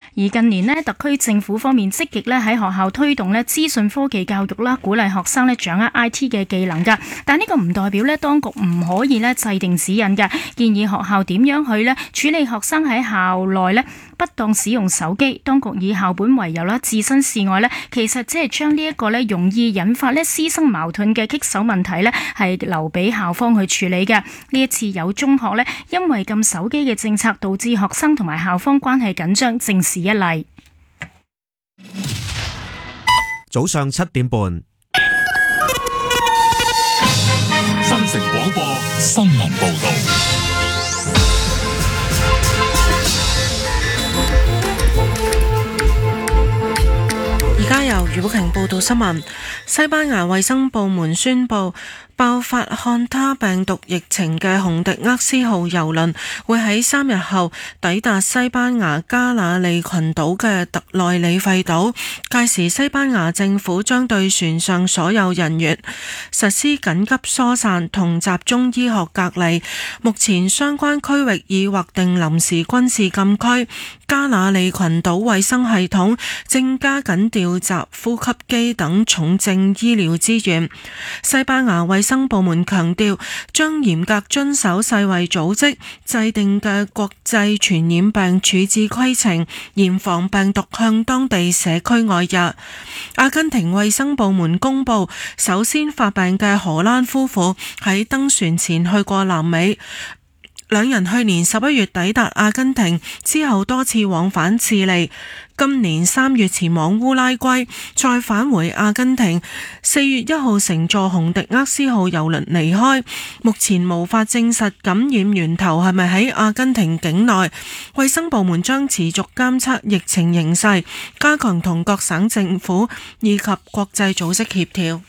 而近年呢，特區政府方面積極咧喺學校推動咧資訊科技教育啦，鼓勵學生咧掌握 IT 嘅技能㗎。但呢個唔代表咧當局唔可以咧制定指引㗎，建議學校點樣去咧處理學生喺校內咧不當使用手機。當局以校本為由啦，置身事外咧，其實只係將呢一個咧容易引發咧師生矛盾嘅棘手問題咧，係留俾校方去處理嘅。呢一次有中學咧因為禁手機嘅政策，導致學生同埋校方關係緊張，正是一例。 早上7點半， 新城廣播新聞報道。 而家由余寶瓊報道新聞。西班牙衛生部門宣布，爆發漢他病毒疫情嘅紅迪厄斯號郵輪會喺3日後抵達西班牙加那利群島嘅特內里費島，屆時西班牙政府將對船上所有人員實施緊急疏散同集中醫學隔離。目前相關區域已劃定臨時軍事禁區。加那利群島衛生系統正加緊調集呼吸機等重症醫療資源。西班牙衛生部門強調，將嚴格遵守世衛組織制定嘅國際傳染病處置規程，嚴防病毒向當地社區外溢。阿根廷衛生部門公布，首先發病嘅荷蘭夫婦喺登船前去過南美。兩人去年11月抵達阿根廷之後，多次往返智利，今年3月前往烏拉圭，再返回阿根廷。4月1號乘坐紅迪厄斯號郵輪離開。目前無法證實感染源頭係咪喺阿根廷境內。衛生部門將持續監測疫情形勢，加強同各省政府以及國際組織協調。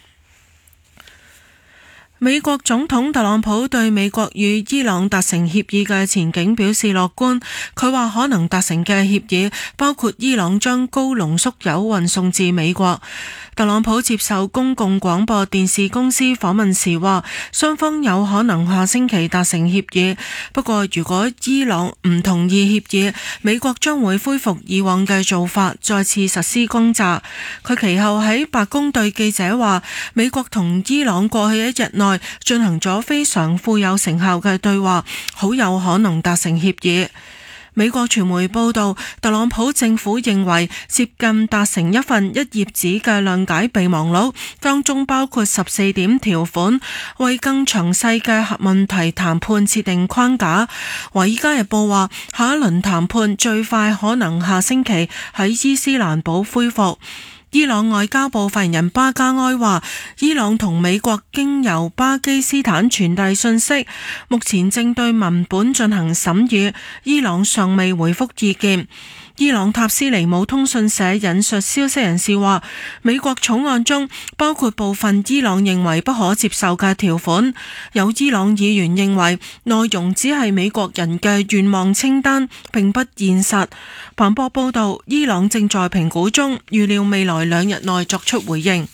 美國總統特朗普對美國與伊朗達成協議嘅前景表示樂觀。佢話可能達成嘅協議包括伊朗將高濃縮鈾運送至美國。特朗普接受公共廣播電視公司訪問時話，雙方有可能下星期達成協議，不過如果伊朗唔同意協議，美國將會恢復以往嘅做法，再次實施轟炸。佢其後喺白宮對記者話，美國同伊朗過去1日內進行咗非常富有成效嘅對話，好有可能達成協議。美國傳媒報道，特朗普政府認為接近達成一份1頁紙嘅諒解備忘錄，當中包括14點條款，為更詳細嘅核問題談判設定框架。華爾街日報話，下一輪談判最快可能下星期喺伊斯蘭堡恢復。伊朗外交部發言人巴加埃話，伊朗同美國經由巴基斯坦傳遞信息，目前正對文本進行審議，伊朗尚未回覆意見。伊朗塔斯尼姆通訊社引述消息人士話，美國草案中包括部分伊朗認為不可接受嘅條款，有伊朗議員認為內容只係美國人嘅願望清單，並不現實。彭博報道，伊朗正在評估中，預料未來2日內作出回應。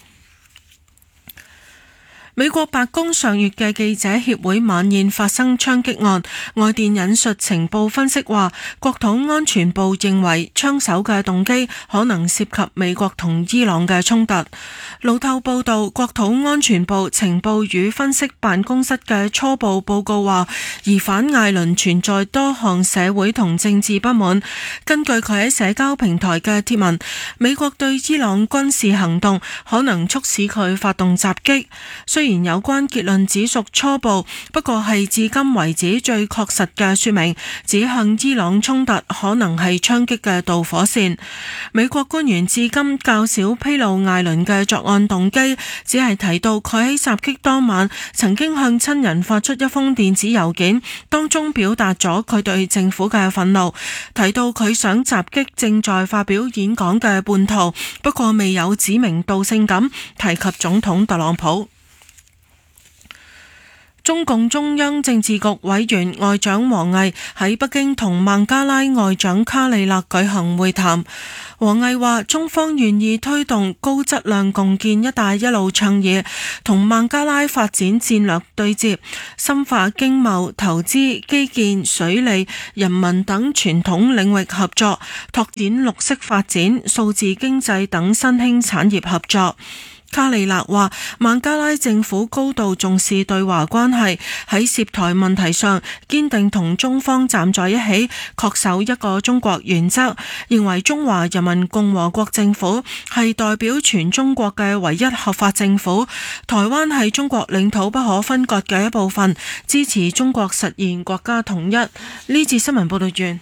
美國白宮上月嘅記者協會晚宴發生槍擊案，外電引述情報分析話，國土安全部認為槍手嘅動機可能涉及美國同伊朗嘅衝突。路透報道，國土安全部情報與分析辦公室嘅初步報告話，疑犯艾倫存在多項社會同政治不滿。根據佢喺社交平台嘅貼文，美國對伊朗軍事行動可能促使佢發動襲擊。雖然有關結論只屬初步，不過係至今為止最確實嘅說明，指向伊朗衝突可能係槍擊嘅導火線。美國官員至今較少披露艾倫嘅作案動機，只係提到佢喺襲擊當晚曾經向親人發出一封電子郵件，當中表達咗佢對政府嘅憤怒，提到佢想襲擊正在發表演講嘅叛徒，不過未有指名道姓咁提及總統特朗普。 中共中央政治局委員外長王毅喺北京同孟加拉外長卡利勒舉行會談。王毅話：中方願意推動高質量共建「一帶一路」倡議，同孟加拉發展戰略對接，深化經貿、投資、基建、水利、人民等傳統領域合作，拓展綠色發展、數字經濟等新興產業合作。卡利勒話：孟加拉政府高度重視對華關係，喺涉台問題上堅定同中方站在一起，恪守一個中國原則，認為中華人民共和國政府係代表全中國嘅唯一合法政府，台灣係中國領土不可分割嘅一部分，支持中國實現國家統一。呢節新聞報道完。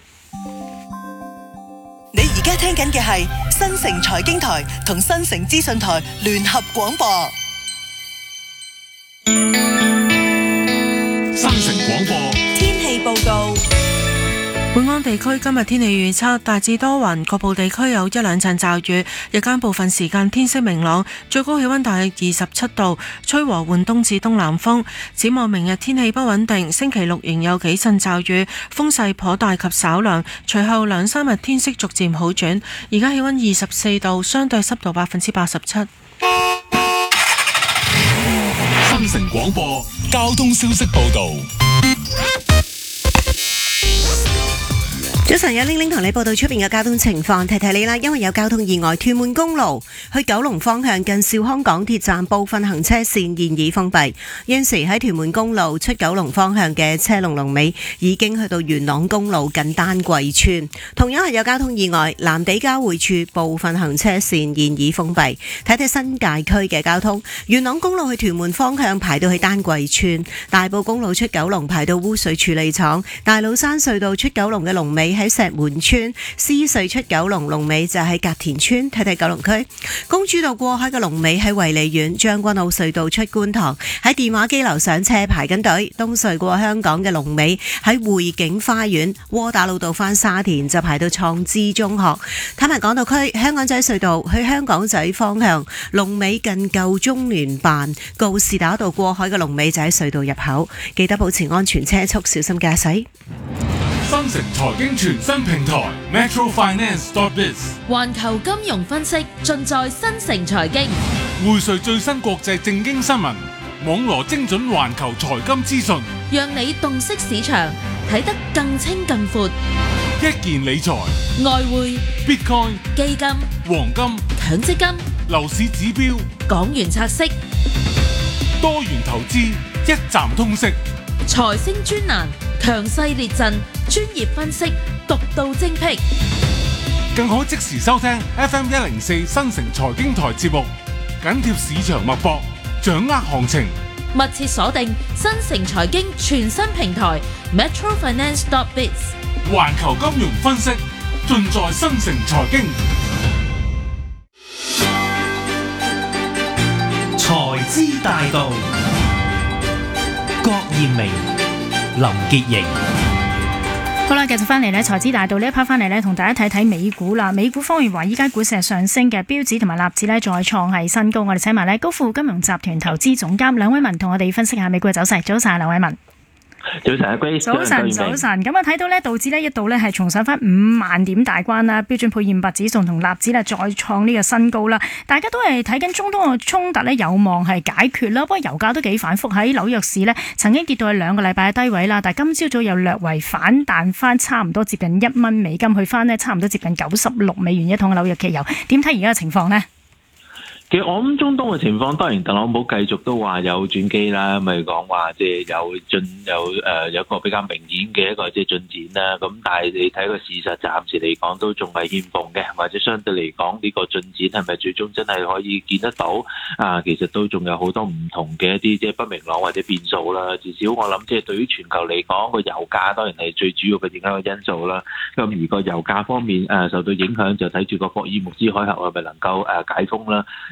你而家聽緊嘅係新城財經台同新城資訊台聯合廣播。 新城廣播天氣報告。 本港地區今日天氣預測大致多雲，局部地區有一兩陣驟雨，日間部分時間天色明朗，最高氣溫大約27度，吹和緩東至東南風。展望明日天氣不穩定，星期六仍有幾陣驟雨，風勢頗大及稍涼，隨後兩三日天色逐漸好轉。而家氣溫24度，相對濕度87%。 新城廣播交通消息報道。 早晨，有玲玲同你報道出邊嘅交通情況，提提你啦，因為有交通意外，屯門公路去九龍方向近兆康港鐵站部分行車線現已封閉，現時喺屯門公路出九龍方向嘅車龍尾已經去到元朗公路近丹桂村，同樣係有交通意外，藍地交匯處部分行車線現已封閉。睇睇新界區嘅交通，元朗公路去屯門方向排到去丹桂村，大埔公路出九龍排到污水處理廠，大老山隧道出九龍嘅龍尾喺石門村，獅隧出九龍龍尾就喺隔田村。睇睇九龍區公主道過海嘅龍尾喺維利苑，將軍澳隧道出觀塘喺電話機樓上車排緊隊，東隧過香港嘅龍尾喺匯景花園，窩打老道返沙田就排到創知中學。睇埋港島區香港仔隧道去香港仔方向龍尾近舊中聯辦，告士打道過海嘅龍尾就喺隧道入口，記得保持安全車速，小心駕駛。 新城財經全新平台 metrofinance.biz， 環球金融分析盡在新城財經， 匯萃最新國際政經新聞，網羅精準環球財金資訊， 讓你洞悉市場，睇得更清更闊。 一件理財、 外匯、 Bitcoin、 基金、 黃金、 強積金、 樓市指標、 港元拆息、 多元投資，一站通識。 財星專欄，強勢列陣，專業分析，獨到精闢， 更可即時收聽 FM 104新城財經台節目，緊貼市場脈搏，掌握行情。 密切鎖定新城財經全新平台 metrofinance.biz， 環球金融分析盡在新城財經。 財資大道，郭艷明、林潔瑩。 好啦，繼續翻嚟呢財資大道呢一 part 翻嚟呢，同大家睇睇美股啦。美股方面話，依家股市係上升嘅，標指同埋納指呢再創係新高。我哋請埋呢高富金融集團投資總監梁偉文同我哋分析下美股嘅走勢。早晨，梁偉文。 早晨，阿 Grace。 早晨，咁啊，睇到呢道指呢一度呢係重上翻5萬點大關啦，標準普爾500指數同納指呢再創呢個新高啦。大家都係睇緊中東嘅衝突呢有望係解決啦。不過油價都幾反覆，喺紐約市呢曾經跌到去2個禮拜嘅低位啦，但係今朝早又略為反彈翻，差唔多接近1蚊美金，去翻呢差唔多接近96美元一桶嘅紐約期油。點睇而家嘅情況呢？ 其實我諗中東嘅情況，當然特朗普繼續都話有轉機啦，咪講話即係有個比較明顯嘅一個即係進展啦。咁但係你睇個事實，暫時嚟講都仲係欠奉嘅，或者相對嚟講呢個進展係咪最終真係可以見得到啊？其實都仲有好多唔同嘅一啲即係不明朗或者變數啦。至少我諗即係對於全球嚟講，個油價當然係最主要嘅影響嘅因素啦。咁而個油價方面受到影響，就睇住個霍爾木茲海峽係咪能夠解封啦。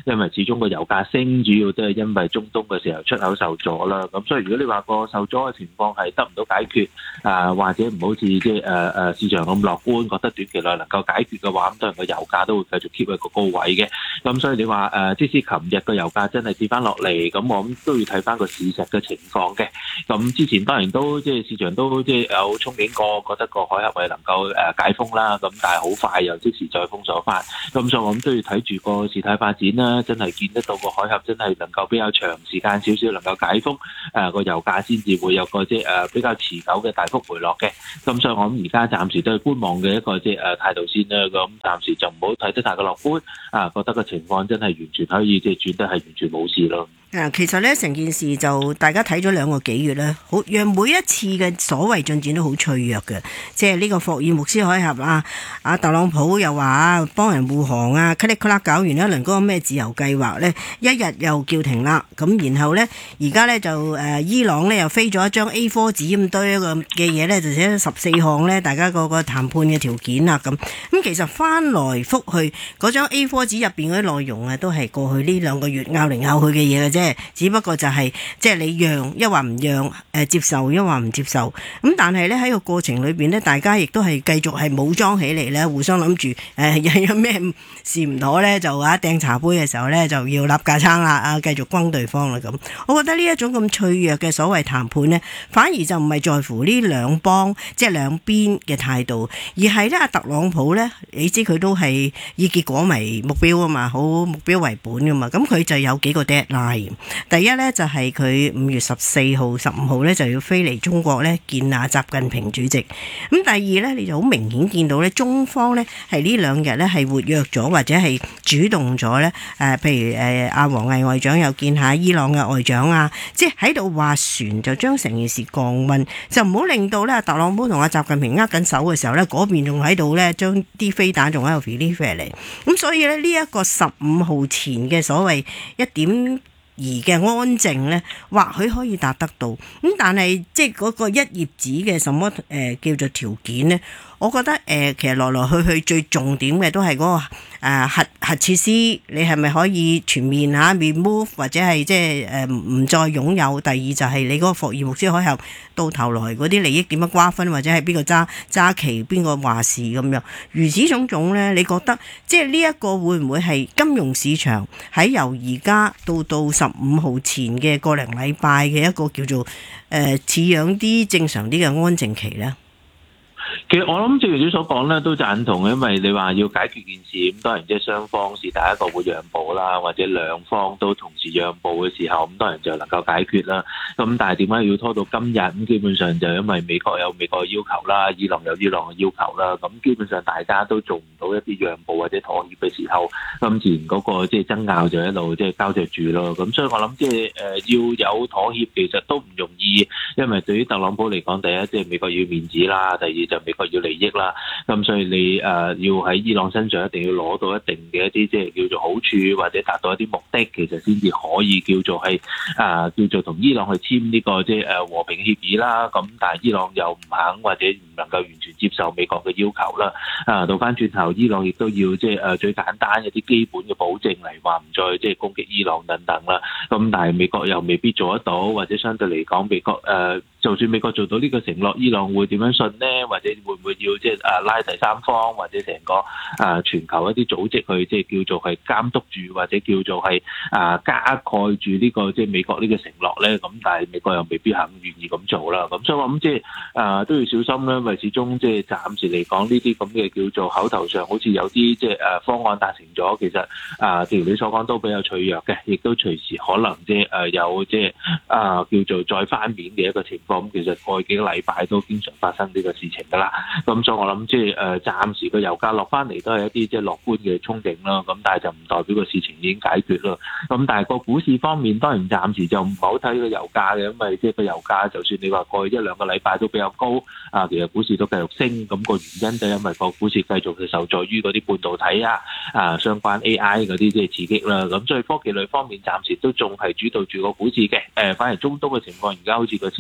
因為始終個油價升，主要都係因為中東嘅時候出口受阻啦。咁所以如果你話個受阻嘅情況係得唔到解決，或者唔好似即係市場咁樂觀，覺得短期內能夠解決嘅話，咁當然個油價都會繼續 keep 喺個高位嘅。咁所以你話即使琴日個油價真係跌翻落嚟，咁我諗都要睇翻個事實嘅情況嘅。咁之前當然都即係市場都即係有憧憬過，覺得個海峽係能夠解封啦。咁但係好快又即時再封鎖翻。咁所以我諗都要睇住個事態發展啦。真係見得到個海峽真係能夠比較長時間少少能夠解封，個油價先至會有個即係比較持久嘅大幅回落嘅。咁所以我諗而家暫時都係觀望嘅一個即係態度先啦。咁暫時就唔好睇得太過樂觀，覺得個情況真係完全可以即係轉得係完全冇事咯。 其實咧成件事就大家睇咗2個幾月咧，好讓每一次嘅所謂進展都好脆弱嘅，即係呢個霍爾木斯海峽啊，特朗普又話幫人護航啊，咔哩咔啦搞完一輪嗰個咩自由計劃咧，一日又叫停啦，咁然後咧而家咧就伊朗咧又飛咗一張 A4 紙咁多一個嘅嘢咧，就寫咗14項咧，大家個談判嘅條件啊咁其實翻來覆去嗰張 A4 紙入邊嗰啲內容啊，都係過去呢2個月拗嚟拗去嘅嘢嘅啫。只不過就係即係你讓一話唔讓，接受一話唔接受。咁但係咧喺個過程裏邊咧，大家亦都係繼續係武裝起嚟咧，互相諗住有咩事唔妥咧，就掟茶杯嘅時候咧就要立架撐啦，繼續轟對方啦咁。我覺得呢一種咁脆弱嘅所謂談判咧，反而就唔係在乎呢兩邦即係兩邊嘅態度，而係咧特朗普咧，你知佢都係以結果為目標啊嘛，好目標為本噶嘛，咁佢就有幾個 deadline。第一咧就係佢5月14號、15號咧就要飛嚟中國咧見下習近平主席。咁第二咧，你就好明顯見到咧，中方咧係呢2日咧係活躍咗或者係主動咗咧。譬如阿王毅外長又見下伊朗嘅外長啊，即係喺度劃船，就將成件事降溫，就唔好令到咧特朗普同阿習近平握緊手嘅時候咧，嗰邊仲喺度咧將啲飛彈仲喺度飛嚟飛嚟。咁所以咧呢一個15號前嘅所謂1.2嘅安靜咧，或許可以達得到。咁但係即係嗰個一頁紙嘅什麼叫做條件咧？我覺得其實來來去去最重點嘅都係嗰個核設施，你係咪可以全面remove 或者係即係唔再擁有？第二就係你嗰個霍爾木斯海峽到頭來嗰啲利益點樣瓜分，或者係邊個揸旗，邊個話事咁樣。如此種種咧，你覺得即係呢一個會唔會係金融市場喺由而家到15號前嘅個零禮拜嘅一個叫做似樣啲正常啲嘅安靜期咧？ 其實我諗正如你所講咧，都贊同，因為你話要解決件事，咁當然即係雙方是第一個會讓步啦，或者兩方都同時讓步嘅時候，咁當然就能夠解決啦。咁但係點解要拖到今日？咁基本上就因為美國有美國嘅要求啦，伊朗有伊朗嘅要求啦。咁基本上大家都做唔到一啲讓步或者妥協嘅時候，咁自然嗰個即係爭拗就一路即係交著住咯。咁所以我諗即係要有妥協，其實都唔容易，因為對於特朗普嚟講，第一即係美國要面子啦，第二就美國要利益啦，咁所以你要喺伊朗身上一定要攞到一定嘅一啲即係叫做好處，或者達到一啲目的，其實先至可以叫做係叫做同伊朗去簽呢個即係和平協議啦。咁但係伊朗又唔肯或者唔能夠完全接受美國嘅要求啦。倒翻轉頭，伊朗亦都要即係最簡單一啲基本嘅保證嚟話唔再即係攻擊伊朗等等啦。咁但係美國又未必做得到，或者相對嚟講，美國就算美國做到呢個承諾，伊朗會點樣信呢？或者會唔會要即係拉第三方或者成個全球一啲組織去即係叫做係監督住，或者叫做係加蓋住呢個即係美國呢個承諾咧？咁但係美國又未必肯願意咁做啦。咁所以我諗即係都要小心啦，因為始終即係暫時嚟講呢啲咁嘅叫做口頭上好似有啲即係方案達成咗，其實正如你所講都比較脆弱嘅，亦都隨時可能即係有即係叫做再翻面嘅一個情況。咁其實過去幾個禮拜都經常發生呢個事情㗎啦。咁所以我諗即係暫時個油價落翻嚟都係一啲即係樂觀嘅憧憬啦。咁但係就唔代表個事情已經解決咯。咁但係個股市方面當然暫時就唔好睇個油價嘅，因為即係個油價就算你話過去1-2個禮拜都比較高，其實股市都繼續升。咁個原因就係因為個股市繼續係受助於嗰啲半導體相關 AI 嗰啲即係刺激啦。咁所以科技類方面暫時都仲係主導住個股市嘅。反而中東嘅情況而家好似個市場就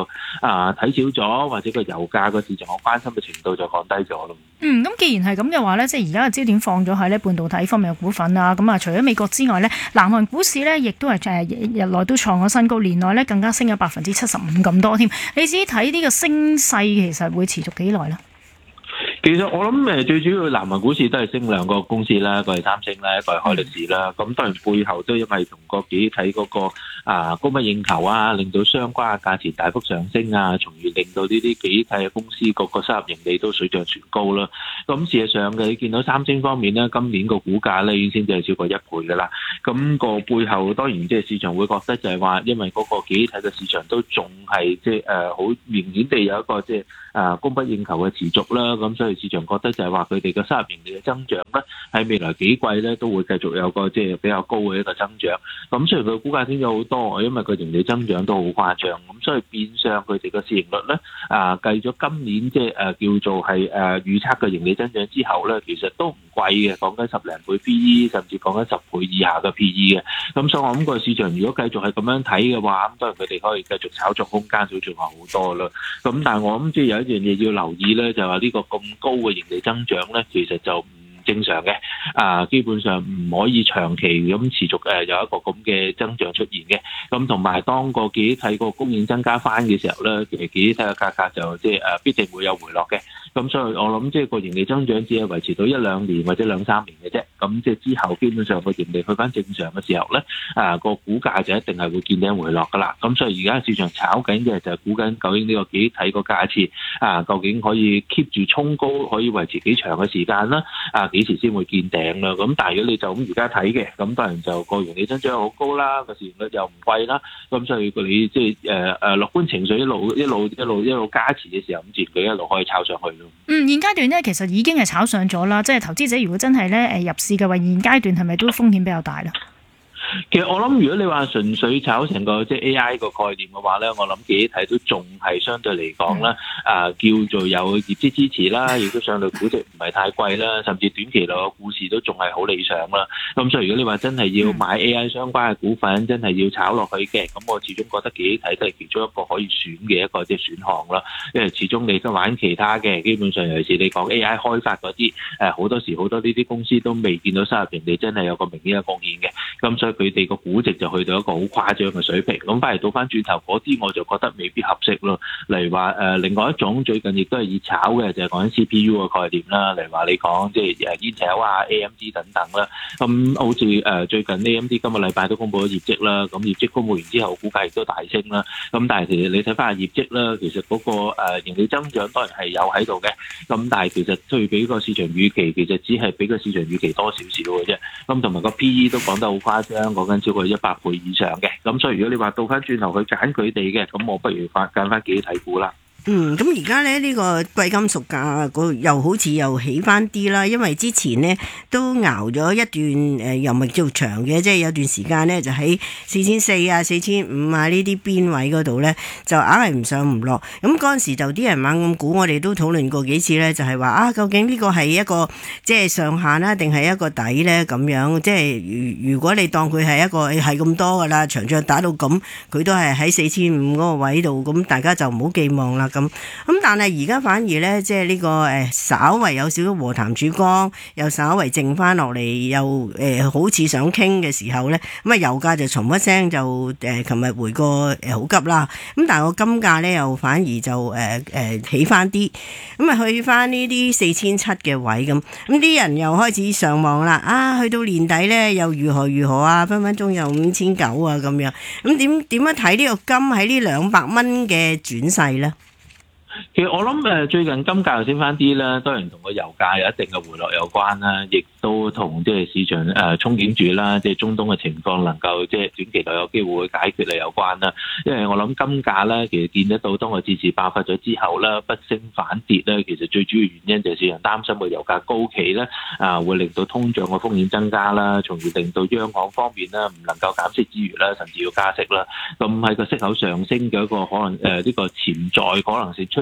就睇少咗，或者個油價個市場我關心嘅程度就降低咗咯。 咁既然係咁嘅話呢，即係而家嘅焦點放咗喺呢半導體方面嘅股份啊，咁啊除咗美國之外呢，南韓股市呢亦都係日內都創咗新高，年內呢更加升咗75%咁多添。你自己睇呢個升勢其實會持續幾耐呢？ 其實我諗最主要南韓股市都係升兩個公司啦，一個係三星啦，一個係海力士啦。咁當然背後都因為同個記憶體嗰個供不應求啊，令到相關嘅價錢大幅上升啊，從而令到呢啲記憶體嘅公司個收入盈利都水漲船高啦。咁事實上嘅你見到三星方面呢，今年個股價咧已經升咗超過1倍噶啦。咁個背後當然即係市場會覺得就係話，因為嗰個記憶體嘅市場都仲係即係好明顯地有一個即係供不應求嘅持續啦。咁所以市場覺得就係話佢哋嘅收入盈利嘅增長咧，喺未來幾季咧都會繼續有個即係比較高嘅一個增長。咁雖然佢股價升咗好多，因為佢盈利增長都好誇張，咁所以變相佢哋嘅市盈率咧計咗今年即係叫做係預測嘅盈利增長之後咧，其實都唔貴嘅，講緊10零倍 PE， 甚至講緊10倍以下嘅 PE 嘅。咁所以我諗個市場如果繼續係咁樣睇嘅話，咁當然佢哋可以繼續炒作空間就仲係好多啦。咁但係我諗即係有一樣嘢要留意咧，就係話呢個咁高嘅盈利增長咧，其實就唔正常嘅，基本上唔可以長期咁持續有一個咁嘅增長出現嘅。咁同埋當個記憶體個供應增加翻嘅時候咧，其實記憶體嘅價格就即係必定會有回落嘅。咁所以我諗即係個盈利增長只係維持到1-2年或者2-3年嘅啫。咁即係之後基本上個盈利去翻正常嘅時候咧，個股價就一定係會見頂回落噶啦。咁所以而家市場炒緊嘅就係估緊究竟呢個記憶體個價錢究竟可以 keep 住衝高，可以維持幾長嘅時間啦？幾時先會見頂啦？咁但係如果你就咁而家睇嘅，咁當然就個盈利增長好高啦，個市盈率又唔貴啦。咁所以你即係樂觀情緒一路加持嘅時候，咁自然佢一路可以炒上去。 現階段呢，其實已經係炒上咗啦。即係投資者如果真係咧入市嘅話，現階段係咪都風險比較大咧？ 其實我諗，如果你話純粹炒成個即係 AI 個概念嘅話咧，我諗幾睇都仲係相對嚟講啦，叫做有業績支持啦，亦都相對估值唔係太貴啦，甚至短期內個故事都仲係好理想啦。咁所以如果你話真係要買 AI 相關嘅股份，真係要炒落去嘅，咁我始終覺得幾睇都係其中一個可以選嘅一個即係選項啦。因為始終你都玩其他嘅，基本上尤其是你講 AI 開發嗰啲，好多時好多呢啲公司都未見到收入盈利真係有個明顯嘅貢獻嘅，咁所以佢哋個估值就去到一個好誇張嘅水平，咁翻嚟倒翻轉頭嗰啲我就覺得未必合適咯。例如話另外一種最近亦都係熱炒嘅就係講緊 CPU 嘅概念啦，例如話你講即係Intel 啊、AMD 等等啦，咁好似最近 AMD 今個禮拜都公布咗業績啦，咁業績公布完之後股價亦都大升啦，咁但係其實你睇翻下業績啦，其實嗰個盈利增長當然係有喺度嘅，咁但係其實對比個市場預期，其實只係比個市場預期多少少嘅啫，咁同埋個 PE 都講得好誇張，講緊超過100倍以上嘅，咁所以如果你話倒翻轉頭去揀佢哋嘅，咁我不如揀翻幾睇股啦。 咁而家咧呢個貴金屬價又好似又起翻啲啦，因為之前呢都熬咗一段又唔係叫長嘅，即係有段時間呢就喺4400啊、4500啊呢啲邊位嗰度呢，就硬係唔上唔落。咁嗰陣時就啲人猛咁估，我哋都討論過幾次呢，就係話究竟呢個係一個即係上限啦，定係一個底呢？咁樣即係如果你當佢係一個係咁多噶啦，場仗打到咁，佢都係喺4500嗰個位度，咁大家就唔好寄望啦。咁但係而家反而咧，即係呢個稍為有少少和談曙光，又稍為靜翻落嚟，又好似想傾嘅時候咧，咁油價就從一聲就琴日回個好急啦。咁但係個金價咧又反而就起翻啲，咁去翻呢啲4700嘅位咁啲人又開始上網啦。去到年底咧又如何啊？分分鐘又5900啊咁樣。咁點樣睇呢個金喺呢200蚊嘅轉勢咧？ 其實我諗最近金價又升翻啲啦，當然同個油價有一定嘅回落有關啦，亦都同即係市場憧憬住啦，即係中東嘅情況能夠即係短期內有機會解決嚟有關啦。因為我諗金價咧，其實見得到當個戰事爆發咗之後咧，不升反跌咧，其實最主要原因就係市場擔心個油價高企咧，會令到通脹嘅風險增加啦，從而令到央行方面咧唔能夠減息之餘咧，甚至要加息啦。咁喺個息口上升嘅一個可能呢個潛在可能性出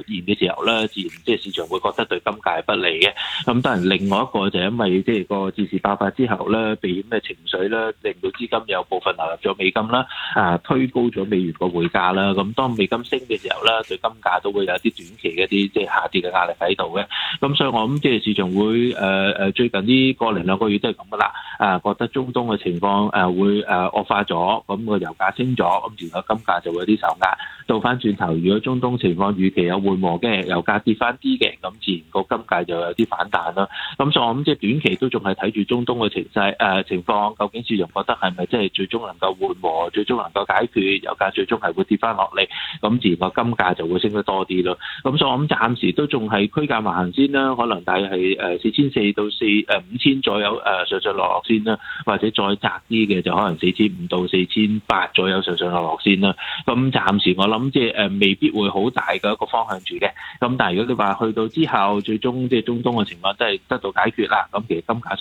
現嘅時候咧，自然即係市場會覺得對金價係不利嘅。咁當然另外一個就係因為即係個戰事爆發之後咧，避險嘅情緒咧，令到資金有部分流入咗美金啦，推高咗美元個匯價啦。咁當美金升嘅時候咧，對金價都會有啲短期嘅啲即係下跌嘅壓力喺度嘅。咁所以我諗即係市場會最近呢個零兩個月都係咁噶啦，覺得中東嘅情況會惡化咗，咁個油價升咗，咁自然個金價就會有啲受壓。倒翻轉頭，如果中東情況預期有緩和嘅，油價跌翻啲嘅，咁自然個金價就有啲反彈啦。咁所以我諗即係短期都仲係睇住中東嘅情況，究竟市場覺得係咪即係最終能夠緩和，最終能夠解決，油價最終係會跌翻落嚟，咁自然個金價就會升得多啲咯。咁所以我諗暫時都仲係區間橫行先啦，可能大約係4400到5000左右上落先啦，或者再窄啲嘅就可能4500到4800左右上落先啦。咁暫時我諗即係未必會好大嘅一個方向住嘅。咁但係如果你話去到之後最終即係中東嘅情況都係得到解決啦，咁其實金價